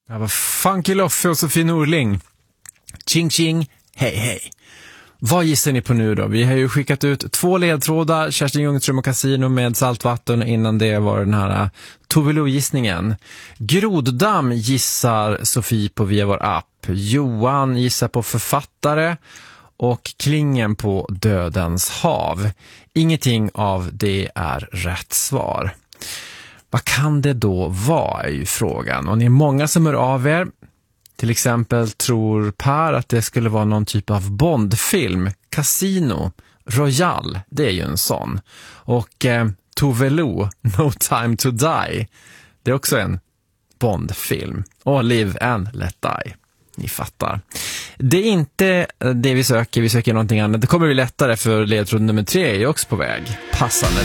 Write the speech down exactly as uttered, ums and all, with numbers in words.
Det var Funky Loffe och Sofie Norling. Ching ching, hej hej. Vad gissar ni på nu då? Vi har ju skickat ut två ledtrådar, Kerstin Ljungström och Casino med saltvatten. Innan det var den här Tove Lo-gissningen. Groddamm gissar Sofie på via vår app. Johan gissar på författare. Och Klingen på Dödens hav. Ingenting av det är rätt svar. Vad kan det då vara, är ju frågan. Och ni är många som hör av er. Till exempel tror Per att det skulle vara någon typ av Bondfilm. Casino Royale, det är ju en sån. Och eh, Tove Lo, No Time to Die, det är också en Bondfilm. Och Live and Let Die. Ni fattar. Det är inte det vi söker, vi söker någonting annat. Det kommer bli lättare för ledtråd nummer tre är också på väg. Passande.